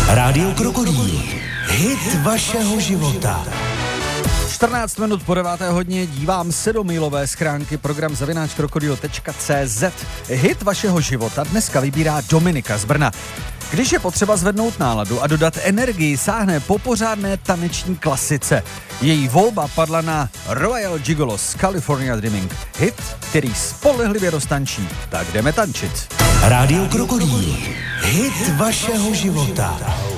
Rádio Krokodýl. Hit vašeho života. 14 minut po 9. hodině dívám se do mailové schránky program @krokodil.cz. Hit vašeho života dneska vybírá Dominika z Brna. Když je potřeba zvednout náladu a dodat energii, sáhne po pořádné taneční klasice. Její volba padla na Royal Gigolos California Dreaming. Hit, který spolehlivě roztančí. Tak jdeme tančit. Rádio Krokodýl. Hit vašeho života.